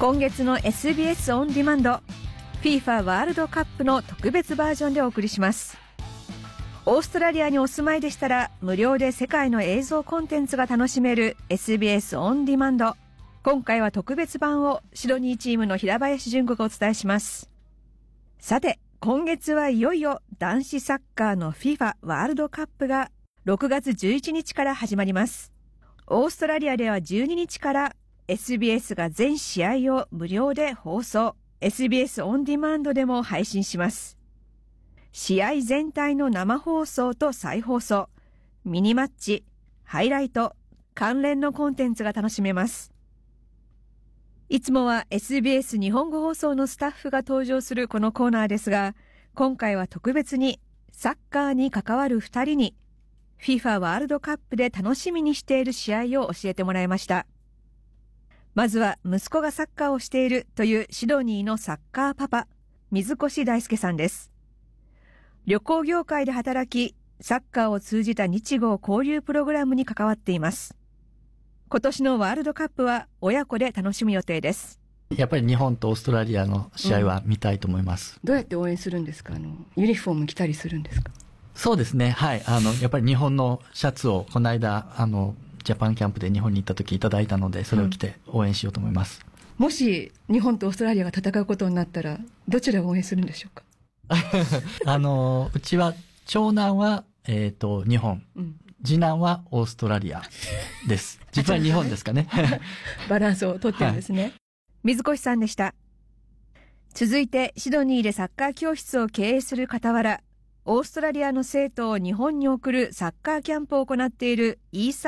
今月の SBS オンディマンド FIFA ワールドカップの特別バージョンでお送りします。オーストラリアにお住まいでしたら無料で世界の映像コンテンツが楽しめる SBS オンディマンド。今回は特別版をシドニーチームの平林純子がお伝えします。さて、今月はいよいよ男子サッカーの FIFA ワールドカップが6月11日から始まります。オーストラリアでは12日から SBS が全試合を無料で放送、SBS オンディマンドでも配信します。試合全体の生放送と再放送、ミニマッチ、ハイライト、関連のコンテンツが楽しめます。いつもは SBS 日本語放送のスタッフが登場するこのコーナーですが、今回は特別にサッカーに関わる2人に FIFA ワールドカップで楽しみにしている試合を教えてもらいました。まずは息子がサッカーをしているというシドニーのサッカーパパ、水越大輔さんです。旅行業界で働き、サッカーを通じた日豪交流プログラムに関わっています。今年のワールドカップは親子で楽しむ予定です。 やっぱり日本とオーストラリアの試合は見たいと思います。 どうやって応援するんですか？ユニフォーム着たりするんですか？ そうですね。はい。やっぱり日本のシャツをこの間、ジャパンキャンプで日本に行った時いただいたので、それを着て応援しようと思います。 もし日本とオーストラリアが戦うことになったら、どちらを応援するんでしょうか？ うちは、長男は、日本。次男はオーストラリアです。実は日本ですかね。 バランスをとってるんですね。はい、 水越さんでした。続いて、シドニーでサッカー教室を経営する傍ら、オーストラリアの生徒を日本に送るサッカーキャンプを行っているイーサ